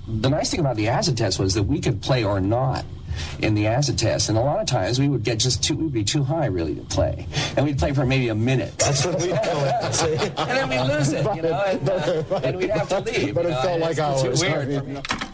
the nice thing about the acid test was that we could play or not in the acid test, and a lot of times we would get we'd be too high really to play, and we'd play for maybe a minute. That's what we'd call it. And then we'd lose it, and we'd have to leave. But it felt like hours. Too weird for me.